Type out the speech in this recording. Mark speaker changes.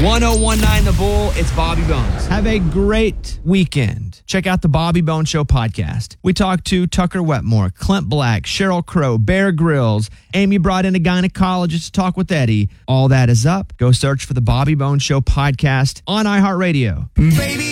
Speaker 1: 1019 The Bull, it's Bobby Bones. Have a great weekend. Check out the Bobby Bones Show podcast. We talked to Tucker Wetmore, Clint Black, Sheryl Crow, Bear Grylls. Amy brought in a gynecologist to talk with Eddie. All that is up. Go search for the Bobby Bones Show podcast on iHeartRadio.
Speaker 2: Baby,